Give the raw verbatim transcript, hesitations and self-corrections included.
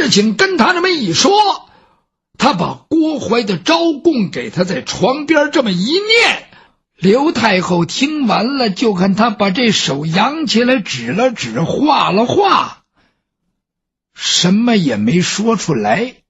事情跟他这么一说，他把郭槐的招供给他在床边这么一念，刘太后听完了，就看他把这手扬起来，指了指，画了画，什么也没说出来。